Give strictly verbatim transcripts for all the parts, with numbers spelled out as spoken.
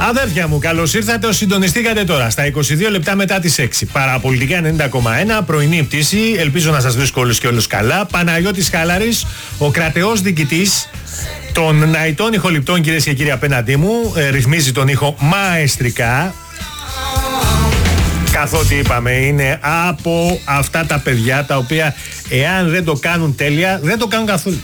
Αδέρφια μου, καλώς ήρθατε. Συντονιστήκατε τώρα στα είκοσι δύο λεπτά μετά τις έξι. Παραπολιτικά ενενήντα κόμμα ένα, πρωινή πτήση. Ελπίζω να σας βρίσκω όλους και όλους καλά. Παναγιώτης Χάλαρης, ο κρατεός διοικητής των ναητών ηχοληπτών, κυρίες και κύριοι, απέναντί μου. Ε, ρυθμίζει τον ήχο μαεστρικά. Καθότι είπαμε, είναι από αυτά τα παιδιά τα οποία, εάν δεν το κάνουν τέλεια, δεν το κάνουν καθόλου.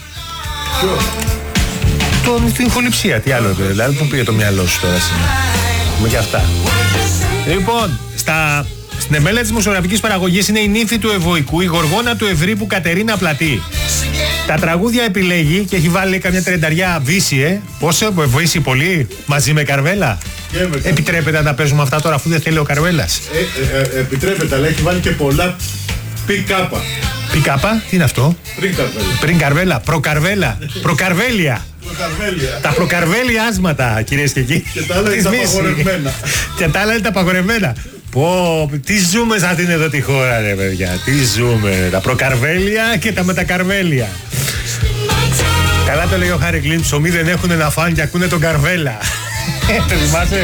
Τον, την ηχοληψία, τι άλλο, δηλαδή, πού πήγε το μυαλό σου τώρα σήμερα. Με και αυτά. Λοιπόν, στα, στην εμέλεια της δημοσιογραφικής παραγωγής είναι η νύφη του Ευωικού, η γοργόνα του Ευρύπου Κατερίνα Πλατή. Τα τραγούδια επιλέγει και έχει βάλει καμιά τρενταριά βύσιε. Πόσο, βοήσει πολύ, μαζί με Καρβέλα. Yeah, επιτρέπεται να τα παίζουμε αυτά τώρα, αφού δεν θέλει ο Καρβέλας? Ε, ε, ε, επιτρέπεται, αλλά έχει βάλει και πολλά πικάπα. Πικάπα, τι είναι αυτό? Πριν Καρβέλα. Πριν Καρβέλα, προκαρβέλα, προκαρβέλια. Τα προκαρβέλια άσματα, κυρίες και κύριοι. Και τα άλλα είναι τα απαγορευμένα. Και τα άλλα είναι τα απαγορευμένα. Πω, τι ζούμε σε αυτήν εδώ τη χώρα, ρε παιδιά. Τι ζούμε, τα προκαρβέλια και τα μετακαρβέλια. Καλά το λέει ο Χάρη Κλίν, ψωμί δεν έχουν να φάνε και ακούνε τον Καρβέλα. Το θυμάσαι?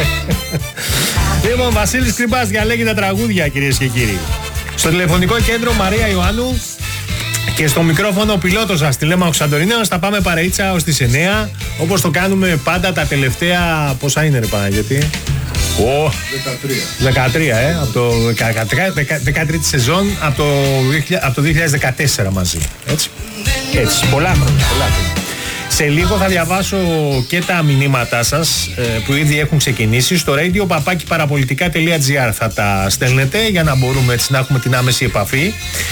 Λοιπόν, Βασίλης Κρυμπάς διαλέγει τα τραγούδια, κυρίες και κύριοι. Στο τηλεφωνικό κέντρο Μαρία Ιωάννου και στο μικρόφωνο ο πιλότος σας, Τηλέμαχος Σαντορίνεος. Θα πάμε παρεΐτσα ως τις εννιά, όπως το κάνουμε πάντα τα τελευταία. Πόσα είναι, ρε Παναγιώτη? Oh, δεκατρία. δεκατρία, ε, από το δεκατρία σεζόν, από το, από το δύο χιλιάδες δεκατέσσερα μαζί. Έτσι. Έτσι, πολλά χρόνια, πολλά χρόνια. Σε λίγο θα διαβάσω και τα μηνύματά σας ε, που ήδη έχουν ξεκινήσει στο radio παπάκι παραπολιτικά τελεία τζι άρ. Θα τα στέλνετε για να μπορούμε έτσι να έχουμε την άμεση επαφή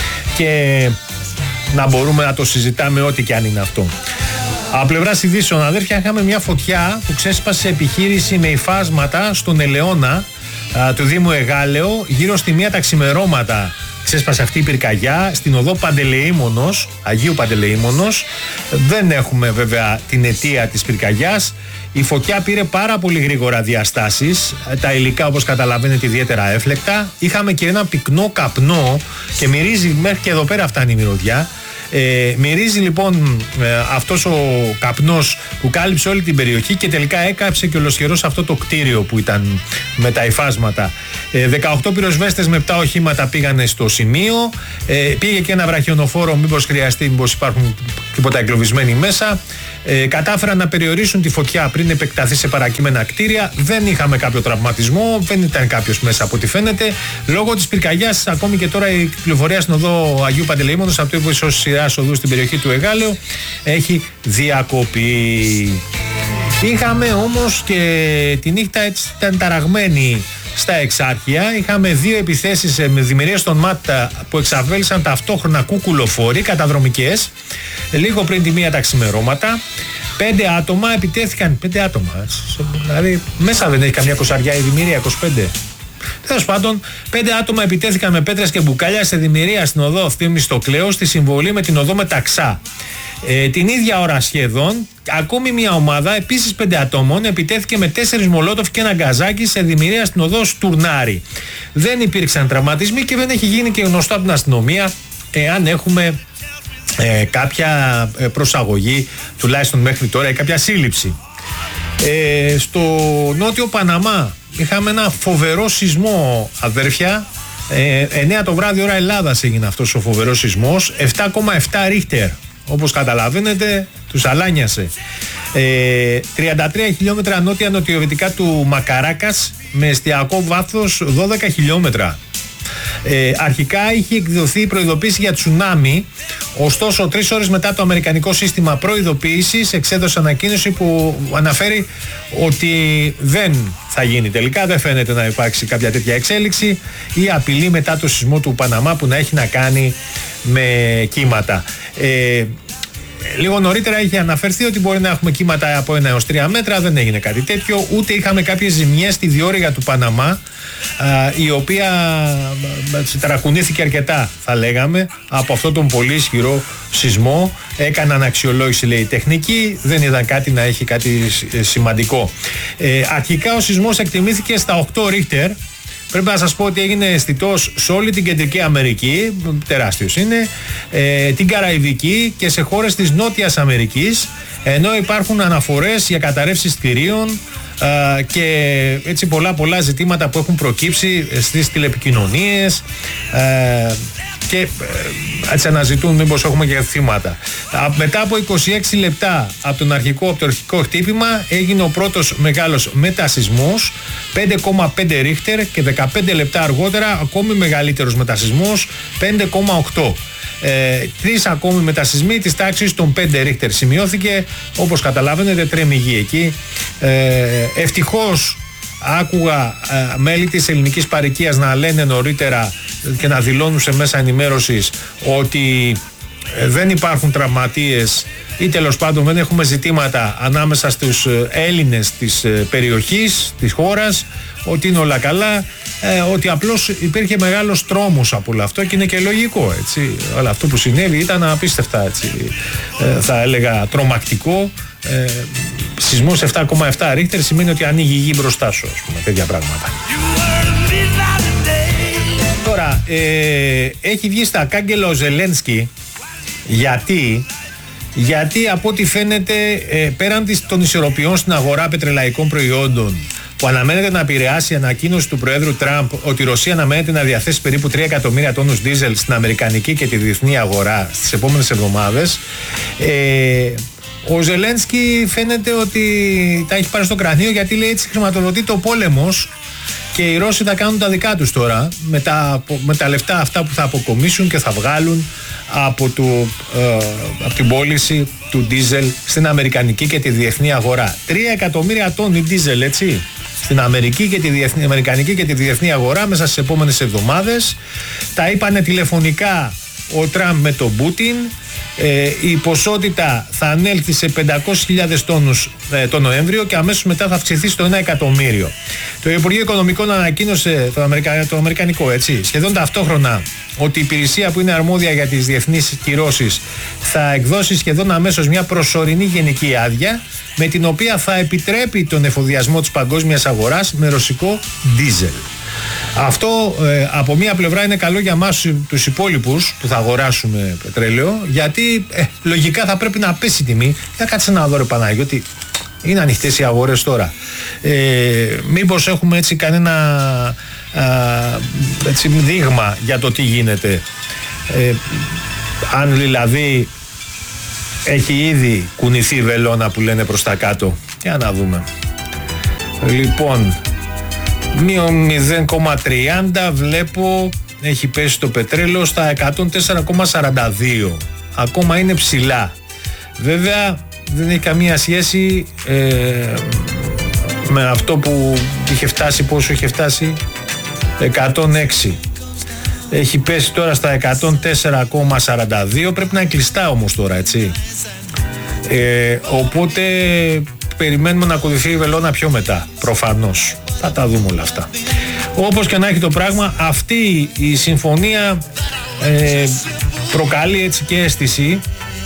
και να μπορούμε να το συζητάμε ό,τι και αν είναι αυτό. Από πλευράς ειδήσεων, αδέρφια, είχαμε μια φωτιά που ξέσπασε επιχείρηση με υφάσματα στον Ελαιώνα α, του Δήμου Εγάλεο γύρω στη μία τα ξημερώματα. Ξέσπασε αυτή η πυρκαγιά στην οδό Παντελεήμονος, Αγίου Παντελεήμονος. Δεν έχουμε βέβαια την αιτία της πυρκαγιάς. Η φωτιά πήρε πάρα πολύ γρήγορα διαστάσεις. Τα υλικά, όπως καταλαβαίνετε, ιδιαίτερα έφλεκτα. Είχαμε και ένα πυκνό καπνό και μυρίζει, μέχρι και εδώ πέρα φτάνει η μυρωδιά. Ε, μυρίζει λοιπόν ε, αυτός ο καπνός που κάλυψε όλη την περιοχή και τελικά έκαψε και ολοσχερός αυτό το κτίριο που ήταν με τα υφάσματα. ε, δεκαοκτώ πυροσβέστες με επτά οχήματα πήγανε στο σημείο. ε, πήγε και ένα βραχιονοφόρο μήπως χρειαστεί, μήπως υπάρχουν τίποτα εγκλωβισμένοι μέσα. ε, κατάφεραν να περιορίσουν τη φωτιά πριν επεκταθεί σε παρακείμενα κτίρια. Δεν είχαμε κάποιο τραυματισμό, δεν ήταν κάποιος μέσα από ό,τι φαίνεται. Λόγω της πυρκαγιάς, ακόμη και τώρα η κυκλοφορία στην οδό Αγίου Παντελεήμονος από το ύψος σειράς οδού στην περιοχή του Εγάλεου έχει διακοπεί. Είχαμε όμως και τη νύχτα, έτσι ήταν ταραγμένη στα Εξάρχεια. Είχαμε δύο επιθέσεις με δημιουργία στον ΜΑΤ που εξαβέλισαν ταυτόχρονα κούκουλοφόροι καταδρομικές λίγο πριν τη μία τα ξημερώματα. Πέντε άτομα επιτέθηκαν. Πέντε άτομα. Δηλαδή μέσα δεν έχει καμιά κοσαριά η δημιουργία, είκοσι πέντε. Τέλος πάντων, πέντε άτομα επιτέθηκαν με πέτρες και μπουκάλια σε δημιουργία στην οδό Ευθύμης στο Κλέο, στη συμβολή με την οδό Μεταξά. Ε, την ίδια ώρα σχεδόν, ακόμη μια ομάδα, επίσης πέντε ατόμων, επιτέθηκε με τέσσερις μολότοφ και ένα γκαζάκι σε δημιουργία στην οδό Στουρνάρη. Δεν υπήρξαν τραυματισμοί και δεν έχει γίνει και γνωστό από την αστυνομία εάν έχουμε ε, κάποια προσαγωγή, τουλάχιστον μέχρι τώρα, ή κάποια σύλληψη. Ε, στο νότιο Παναμά είχαμε ένα φοβερό σεισμό, αδέρφια. ε, εννιά το βράδυ ώρα Ελλάδας έγινε αυτός ο φοβερός σεισμός, επτά κόμμα επτά ρίχτερ. Όπως καταλαβαίνετε, τους αλάνιασε. ε, τριάντα τρία χιλιόμετρα νότια νοτιοδυτικά του Μακαράκας με εστιακό βάθος δώδεκα χιλιόμετρα. Ε, αρχικά είχε εκδοθεί η προειδοποίηση για τσουνάμι, ωστόσο τρεις ώρες μετά το αμερικανικό σύστημα προειδοποίησης εξέδωσε ανακοίνωση που αναφέρει ότι δεν θα γίνει τελικά, δεν φαίνεται να υπάρξει κάποια τέτοια εξέλιξη ή απειλή μετά το σεισμό του Παναμά που να έχει να κάνει με κύματα. Ε, Λίγο νωρίτερα είχε αναφερθεί ότι μπορεί να έχουμε κύματα από ένα έως τρία μέτρα, δεν έγινε κάτι τέτοιο, ούτε είχαμε κάποιες ζημιές στη διόρυγα του Παναμά, α, η οποία ταρακουνήθηκε αρκετά, θα λέγαμε, από αυτόν τον πολύ ισχυρό σεισμό. Έκαναν αξιολόγηση, λέει, τεχνική, δεν είδαν κάτι να έχει κάτι σημαντικό. Ε, αρχικά ο σεισμός εκτιμήθηκε στα οκτώ ρίχτερ. Πρέπει να σας πω ότι έγινε αισθητός σε όλη την Κεντρική Αμερική, τεράστιος είναι, ε, την Καραϊβική και σε χώρες της Νότιας Αμερικής, ενώ υπάρχουν αναφορές για καταρρεύσεις κτηρίων α, και έτσι πολλά πολλά ζητήματα που έχουν προκύψει στις τηλεπικοινωνίες α, και έτσι αναζητούν μήπως έχουμε και θύματα. Α, μετά από είκοσι έξι λεπτά από, τον αρχικό, από το αρχικό χτύπημα έγινε ο πρώτος μεγάλος μετασυσμός, πέντε κόμμα πέντε ρίχτερ, και δεκαπέντε λεπτά αργότερα ακόμη μεγαλύτερος μετασυσμός, πέντε κόμμα οκτώ. Ε, τρεις ακόμη μετασυσμοί της τάξης των πέντε ρίχτερ σημειώθηκε. Όπως καταλαβαίνετε, τρέμει η γη εκεί. Ε, ευτυχώς άκουγα ε, μέλη της ελληνικής παροικίας να λένε νωρίτερα και να δηλώνουν σε μέσα ενημέρωσης ότι ε, δεν υπάρχουν τραυματίες ή τέλος πάντων δεν έχουμε ζητήματα ανάμεσα στους Έλληνες της ε, περιοχής, της χώρας, ότι είναι όλα καλά, ε, ότι απλώς υπήρχε μεγάλος τρόμος από όλο αυτό και είναι και λογικό, έτσι. Όλο αυτό που συνέβη ήταν απίστευτα, έτσι, ε, θα έλεγα τρομακτικό. Ε, σεισμός επτά κόμμα επτά ρίχτερ σημαίνει ότι ανοίγει η γη μπροστά σου, ας πούμε, τέτοια πράγματα. Τώρα, ε, έχει βγει στα κάγκελα ο Ζελένσκι. Γιατί, γιατί από ό,τι φαίνεται, ε, πέραν της, των ισορροπιών στην αγορά πετρελαϊκών προϊόντων, που αναμένεται να επηρεάσει η ανακοίνωση του Προέδρου Τραμπ ότι η Ρωσία αναμένεται να διαθέσει περίπου τρία εκατομμύρια τόνους δίζελ στην αμερικανική και τη διεθνή αγορά στις επόμενες εβδομάδες, ε, ο Ζελένσκι φαίνεται ότι τα έχει πάρει στο κρανίο, γιατί λέει έτσι χρηματοδοτείται ο πόλεμος και οι Ρώσοι θα κάνουν τα δικά τους τώρα με τα, με τα λεφτά αυτά που θα αποκομίσουν και θα βγάλουν από, το, ε, από την πώληση του ντίζελ στην αμερικανική και τη διεθνή αγορά. Τρία εκατομμύρια τόνοι ντίζελ, έτσι, στην Αμερική και τη διεθνή, αμερικανική και τη διεθνή αγορά μέσα στις επόμενες εβδομάδες. Τα είπανε τηλεφωνικά ο Τραμπ με τον Πούτιν. Ε, η ποσότητα θα ανέλθει σε πεντακόσιες χιλιάδες τόνους ε, το Νοέμβριο και αμέσως μετά θα αυξηθεί στο ένα εκατομμύριο. Το Υπουργείο Οικονομικών ανακοίνωσε, το, Αμερικα... το αμερικανικό, έτσι, σχεδόν ταυτόχρονα, ότι η υπηρεσία που είναι αρμόδια για τις διεθνείς κυρώσεις θα εκδώσει σχεδόν αμέσως μια προσωρινή γενική άδεια, με την οποία θα επιτρέπει τον εφοδιασμό της παγκόσμιας αγοράς με ρωσικό ντίζελ. Αυτό ε, από μία πλευρά είναι καλό για μας τους υπόλοιπους που θα αγοράσουμε πετρέλαιο, γιατί ε, λογικά θα πρέπει να πέσει η τιμή. Για κάτσε να δω, ρε Παναγιώτη, είναι ανοιχτές οι αγορές τώρα. Ε, μήπως έχουμε έτσι κανένα α, έτσι, δείγμα για το τι γίνεται. Ε, αν δηλαδή έχει ήδη κουνηθεί η βελόνα που λένε προς τα κάτω. Για να δούμε. Λοιπόν, μείον μηδέν κόμμα τριάντα βλέπω, έχει πέσει το πετρέλαιο στα εκατόν τέσσερα κόμμα σαράντα δύο. Ακόμα είναι ψηλά. Βέβαια δεν έχει καμία σχέση ε, με αυτό που είχε φτάσει, πόσο είχε φτάσει, εκατόν έξι. Έχει πέσει τώρα στα εκατόν τέσσερα κόμμα σαράντα δύο. Πρέπει να είναι κλειστά όμως τώρα, έτσι. Ε, οπότε περιμένουμε να ακολουθεί η βελόνα πιο μετά. Προφανώς θα τα δούμε όλα αυτά. Όπως και να έχει το πράγμα, αυτή η συμφωνία ε, προκαλεί έτσι και αίσθηση.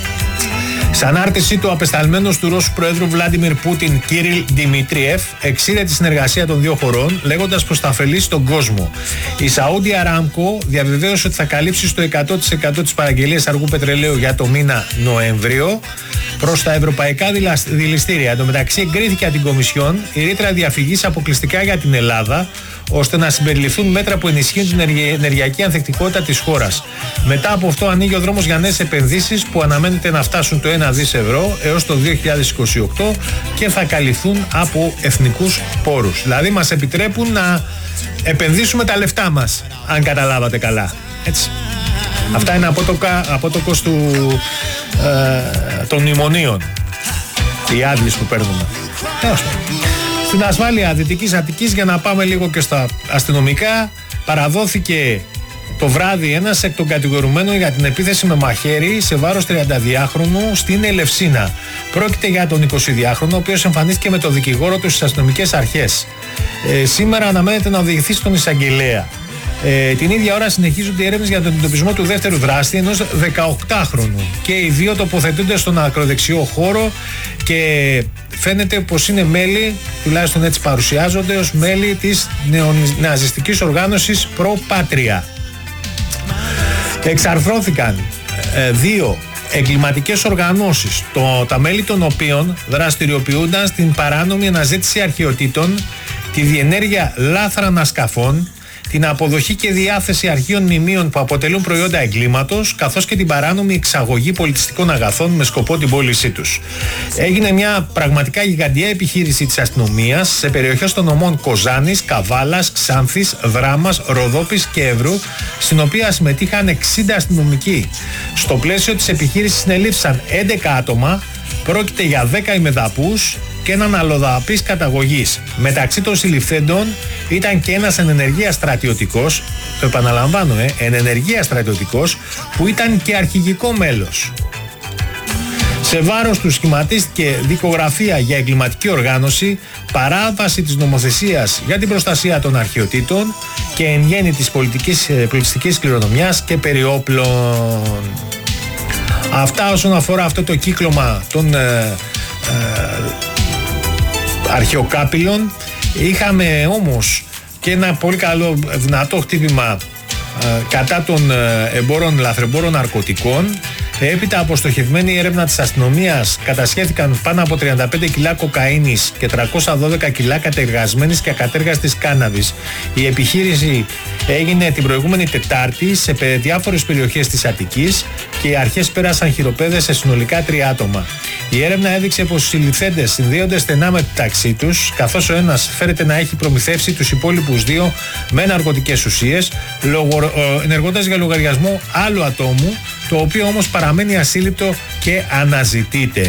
Σε ανάρτησή του, απεσταλμένος του Ρώσου Προέδρου Βλάντιμιρ Πούτιν, Κύριλ Δημητρίεφ, εξήρε τη συνεργασία των δύο χωρών, λέγοντας πως θα ωφελήσει τον κόσμο. Η Σαούντι Αράμκο διαβεβαίωσε ότι θα καλύψει στο εκατό τοις εκατό τις παραγγελίες αργού πετρελαίου για το μήνα Νοέμβριο προς τα ευρωπαϊκά δηληστήρια. Εν τω μεταξύ, εγκρίθηκε από την Κομισιόν η ρήτρα διαφυγής αποκλειστικά για την Ελλάδα, ώστε να συμπεριληφθούν μέτρα που ενισχύουν την ενεργειακή ανθεκτικότητα της χώρας. Μετά από αυτό ανοίγει ο δρόμος για νέες επενδύσεις που αναμένεται να φτάσουν το ένα δις ευρώ έως το δύο χιλιάδες είκοσι οκτώ και θα καλυφθούν από εθνικούς πόρους. Δηλαδή μας επιτρέπουν να επενδύσουμε τα λεφτά μας, αν καταλάβατε καλά. Έτσι. Αυτά είναι απότοκος του, ε, των μνημονίων, οι άδειες που παίρνουμε. Στην ασφάλεια Δυτικής Αττικής, για να πάμε λίγο και στα αστυνομικά, παραδόθηκε το βράδυ ένας εκ των κατηγορουμένων για την επίθεση με μαχαίρι σε βάρος τριανταδυάχρονου στην Ελευσίνα. Πρόκειται για τον εικοσιδυάχρονο, ο οποίος εμφανίστηκε με το δικηγόρο του στις αστυνομικές αρχές. Ε, σήμερα αναμένεται να οδηγηθεί στον εισαγγελέα. Ε, την ίδια ώρα συνεχίζονται οι έρευνες για τον εντοπισμό του δεύτερου δράστη, ενός δεκαοκτάχρονου. Και οι δύο τοποθετούνται στον ακροδεξιό χώρο και φαίνεται πως είναι μέλη, τουλάχιστον έτσι παρουσιάζονται, ως μέλη της νεοναζιστικής οργάνωσης Προπάτρια. Εξαρθρώθηκαν ε, δύο εγκληματικές οργανώσεις, το, τα μέλη των οποίων δραστηριοποιούνταν στην παράνομη αναζήτηση αρχαιοτήτων, τη διενέργεια λάθραν ασκαφών, την αποδοχή και διάθεση αρχείων μνημείων που αποτελούν προϊόντα εγκλήματος, καθώς και την παράνομη εξαγωγή πολιτιστικών αγαθών με σκοπό την πώλησή τους. Έγινε μια πραγματικά γιγαντιαία επιχείρηση της αστυνομίας σε περιοχές των νομών Κοζάνης, Καβάλας, Ξάνθης, Δράμας, Ροδόπης και Εύρου, στην οποία συμμετείχαν εξήντα αστυνομικοί. Στο πλαίσιο της επιχείρησης συνελήφθησαν έντεκα άτομα, πρόκειται για δέκα ημεδαπούς και έναν αλλοδαπής καταγωγής. Μεταξύ των συλληφθέντων ήταν και ένας εν ενεργεία στρατιωτικός, το επαναλαμβάνω, ε, εν ενεργεία στρατιωτικός, που ήταν και αρχηγικό μέλος. Σε βάρος του σχηματίστηκε δικογραφία για εγκληματική οργάνωση, παράβαση της νομοθεσίας για την προστασία των αρχαιοτήτων και εν γέννη της πολιτικής, πολιτιστικής κληρονομιάς και περιόπλων. Αυτά όσον αφορά αυτό το κύκλωμα των ε, ε, αρχαιοκάπηλων. Είχαμε όμως και ένα πολύ καλό δυνατό χτύπημα ε, κατά των ε, εμπόρων, λαθρεμπόρων ναρκωτικών. Έπειτα από στοχευμένη έρευνα της αστυνομίας κατασχέθηκαν πάνω από τριάντα πέντε κιλά κοκαίνης και τριακόσια δώδεκα κιλά κατεργασμένης και ακατέργαστης κάναβης. Η επιχείρηση έγινε την προηγούμενη Τετάρτη σε διάφορες περιοχές της Αττικής και οι αρχές πέρασαν χειροπέδες σε συνολικά τρία άτομα. Η έρευνα έδειξε πως οι συλληφθέντες συνδέονται στενά με τη ταξί τους, καθώς ο ένας φέρεται να έχει προμηθεύσει τους υπόλοιπους δύο με ναρκωτικές ουσίες, ενεργώντας για λογαριασμό άλλου ατόμου, το οποίο όμως παραμένει ασύλληπτο και αναζητείται.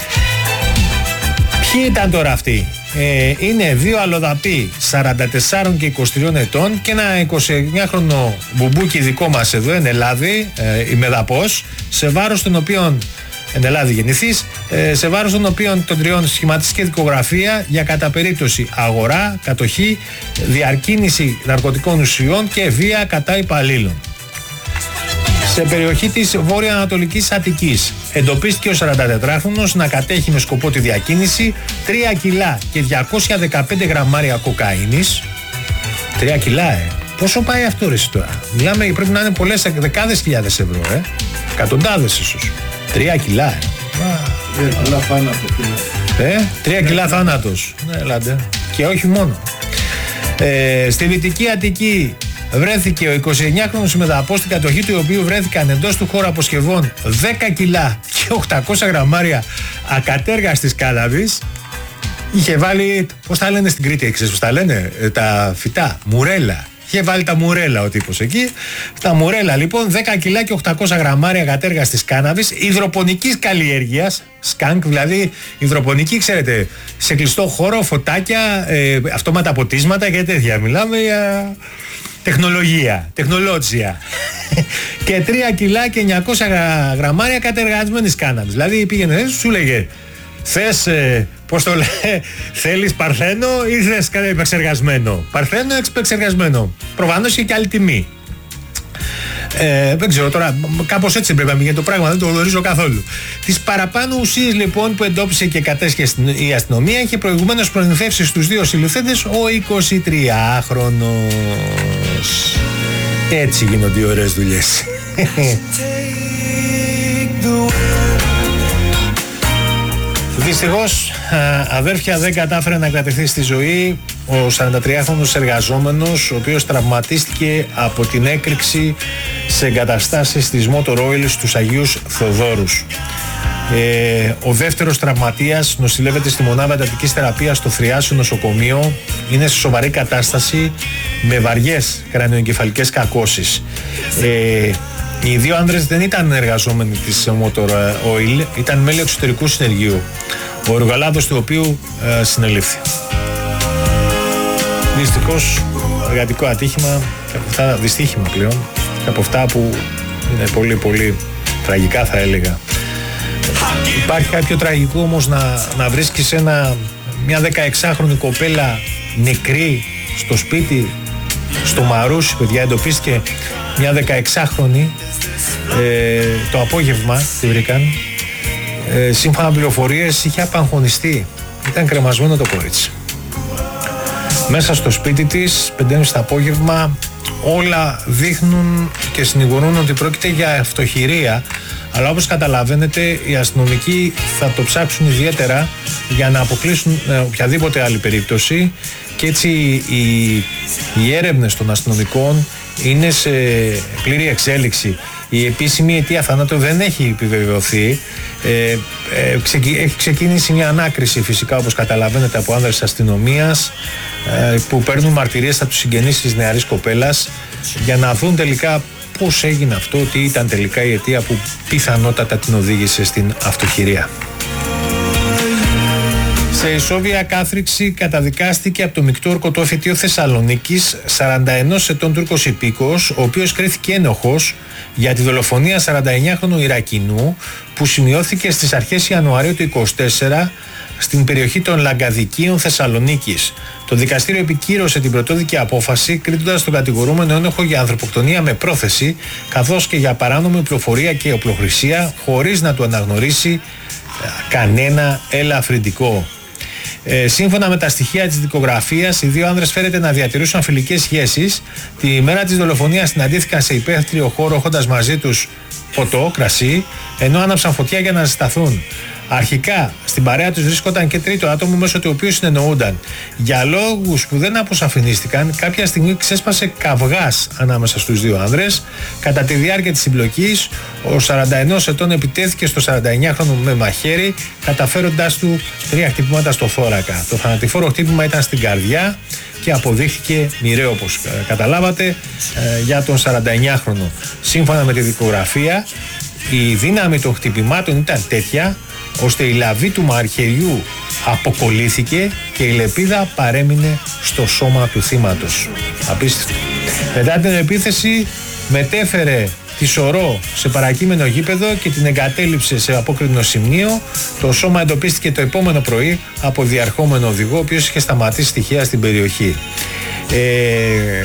Ποιοι ήταν τώρα αυτοί? Ε, είναι δύο αλλοδαποί σαράντα τέσσερα και είκοσι τρία ετών και ένα εικοσιεννιάχρονο μπουμπούκι δικό μας εδώ εν Ελλάδη, ε, ημεδαπός, σε βάρος των οποίων εν Ελλάδη γεννηθής, ε, σε βάρος των οποίων των τριών σχηματιστική δικογραφία για κατά περίπτωση αγορά, κατοχή, διακίνηση ναρκωτικών ουσιών και βία κατά υπαλλήλων. Σε περιοχή της βόρεια-ανατολικής Αττικής εντοπίστηκε ο σαραντατετράχρονος να κατέχει με σκοπό τη διακίνηση τρία κιλά και διακόσια δεκαπέντε γραμμάρια κοκαίνης. τρία κιλά, ε. Πόσο πάει αυτό ρε τώρα? Μιλάμε, πρέπει να είναι πολλές δεκάδες χιλιάδες ευρώ, ε. Εκατοντάδες ίσως. τρία κιλά, ε. Τρία κιλά θάνατος. Ε, τρία κιλά θάνατος. Ναι, ελάτε. Και όχι μόνο. Ε, στη Δυτική Αττική βρέθηκε ο εικοσιεννιάχρονος ημεδαπός στην κατοχή του οποίου βρέθηκαν εντός του χώρου αποσκευών δέκα κιλά και οκτακόσια γραμμάρια ακατέργαστης κάναβης. Είχε βάλει, πώς τα λένε στην Κρήτη, ξέρεις πώς τα λένε, τα φυτά, μουρέλα. Είχε βάλει τα μουρέλα ο τύπος εκεί. Τα μουρέλα λοιπόν, δέκα κιλά και οκτακόσια γραμμάρια ακατέργαστης κάναβης υδροπονικής καλλιέργειας, σκάνκ, δηλαδή υδροπονική, ξέρετε, σε κλειστό χώρο, φωτάκια, ε, αυτόματα ποτίσματα και τέτοια. Μιλάμε για τεχνολογία, τεχνολότσια. Και τρία κιλά και εννιακόσια γραμμάρια κατεργασμένης κάναβης. Δηλαδή πήγαινε, σου λέγε, θες, ε, πώς το λέει, θέλεις παρθένο ή θες επεξεργασμένο? Παρθένο ή επεξεργασμένο? Προφανώς είχε και άλλη τιμή. Ε, δεν ξέρω τώρα, κάπως έτσι πρέπει να μην γίνει το πράγμα, δεν το γνωρίζω καθόλου. Τις παραπάνω ουσίες λοιπόν που εντόπισε και κατέσχε η αστυνομία είχε προηγουμένως προμηθεύσει στους δύο συλληφθέντες ο εικοσιτριάχρονος. Έτσι γίνονται οι ωραίες δουλειές. Δυστυχώς, αδέρφια, δεν κατάφερε να κρατηθεί στη ζωή ο σαραντατριάχρονος εργαζόμενος, ο οποίος τραυματίστηκε από την έκρηξη σε εγκαταστάσεις της Motor Oil στους Αγίους Θεοδόρους. Ε, ο δεύτερος τραυματίας νοσηλεύεται στη μονάδα εντατικής θεραπείας στο Θριάσιο νοσοκομείο. Είναι σε σοβαρή κατάσταση με βαριές κρανιοεγκεφαλικές κακώσεις. Ε, Οι δύο άνδρες δεν ήταν εργαζόμενοι της Motor Oil, ήταν μέλη εξωτερικού συνεργείου, ο εργολάβος του οποίου ε, συνελήφθη. Δυστυχώς, εργατικό ατύχημα, και από αυτά, δυστύχημα πλέον, και από αυτά που είναι πολύ πολύ τραγικά θα έλεγα. Υπάρχει κάποιο τραγικό όμως να, να βρίσκεις ένα, μια δεκαεξάχρονη κοπέλα νεκρή στο σπίτι, στο Μαρούσι, παιδιά, εντοπίστηκε μια δεκαεξάχρονη ε, το απόγευμα τη βρήκαν, ε, σύμφωνα με πληροφορίες είχε απαγχωνιστεί, ήταν κρεμασμένο το κορίτσι μέσα στο σπίτι της, πέντε το απόγευμα. Όλα δείχνουν και συνηγορούν ότι πρόκειται για αυτοχειρία, Αλλά όπως καταλαβαίνετε, οι αστυνομικοί θα το ψάξουν ιδιαίτερα για να αποκλείσουν οποιαδήποτε άλλη περίπτωση, και έτσι οι, οι έρευνες των αστυνομικών είναι σε πλήρη εξέλιξη. Η επίσημη αιτία θανάτου δεν έχει επιβεβαιωθεί. Ε, ε, ξεκι, έχει ξεκίνησει μια ανάκριση, φυσικά, όπως καταλαβαίνετε, από άνδρες της αστυνομίας ε, που παίρνουν μαρτυρίες από τους συγγενείς της νεαρής κοπέλας για να δουν τελικά πώς έγινε αυτό, τι ήταν τελικά η αιτία που πιθανότατα την οδήγησε στην αυτοχειρία. Σε ισόβια κάθριξη καταδικάστηκε από το μεικτό ορκωτό εφετείο Θεσσαλονίκης σαράντα ενός ετών Τούρκος υπήκοος, ο οποίος κρίθηκε ένοχος για τη δολοφονία σαρανταεννιάχρονου Ιρακινού που σημειώθηκε στις αρχές Ιανουαρίου του είκοσι τέσσερα στην περιοχή των Λαγκαδικίων Θεσσαλονίκης. Το δικαστήριο επικύρωσε την πρωτόδικη απόφαση, κρίνοντας τον κατηγορούμενο ένοχο για ανθρωποκτονία με πρόθεση, καθώς και για παράνομη πληροφορία και οπλοχρησία, χωρίς να του αναγνωρίσει κανένα ελαφρυντικό. Ε, σύμφωνα με τα στοιχεία της δικογραφίας, οι δύο άνδρες φέρεται να διατηρούσαν φιλικές σχέσεις. Τη μέρα της δολοφονίας συναντήθηκαν σε υπαίθριο χώρο έχοντας μαζί τους ποτό, κρασί, ενώ άναψαν φωτιά για να ζεσταθούν. Αρχικά στην παρέα τους βρίσκονταν και τρίτο άτομο, μέσω του οποίου συνεννοούνταν. Για λόγους που δεν αποσαφηνίστηκαν, κάποια στιγμή ξέσπασε καυγάς ανάμεσα στους δύο άνδρες. Κατά τη διάρκεια της συμπλοκής, ο σαράντα ενός ετών επιτέθηκε στο σαρανταεννιάχρονο με μαχαίρι, καταφέροντάς του τρία χτυπήματα στο θώρακα. Το θανατηφόρο χτύπημα ήταν στην καρδιά και αποδείχθηκε μοιραίο, όπως καταλάβατε, για τον σαρανταεννιάχρονο. Σύμφωνα με τη δικογραφία, η δύναμη των χτυπημάτων ήταν τέτοια ώστε η λαβή του μαχαιριού αποκολλήθηκε και η λεπίδα παρέμεινε στο σώμα του θύματος. Απίστευτο. Μετά την επίθεση μετέφερε τη σωρό σε παρακείμενο γήπεδο και την εγκατέλειψε σε απόκρινο σημείο. Το σώμα εντοπίστηκε το επόμενο πρωί από διαρχόμενο οδηγό, ο οποίος είχε σταματήσει τυχαία στην περιοχή. Ε...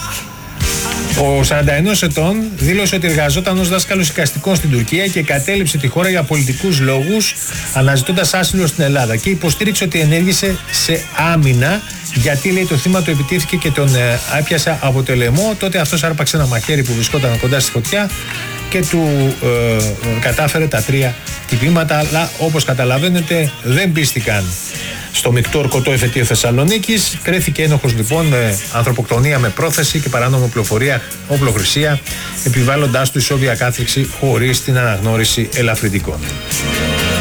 Ο σαράντα ενός ετών δήλωσε ότι εργαζόταν ως δάσκαλος εικαστικών στην Τουρκία και κατέληψε τη χώρα για πολιτικούς λόγους, αναζητώντας άσυλο στην Ελλάδα, και υποστήριξε ότι ενέργησε σε άμυνα, γιατί, λέει, το θύμα του επιτίθηκε και τον ε, έπιασε από το λαιμό. Τότε αυτός άρπαξε ένα μαχαίρι που βρισκόταν κοντά στη φωτιά και του ε, ε, κατάφερε τα τρία χτυπήματα, αλλά όπως καταλαβαίνετε δεν πίστηκαν στο μεικτό ορκωτό εφετείο Θεσσαλονίκης. Κρέθηκε ένοχος λοιπόν με ανθρωποκτονία με πρόθεση και παράνομη πληροφορία, οπλοχρησία, επιβάλλοντάς του ισόβια κάθριξη χωρίς την αναγνώριση ελαφρυντικών.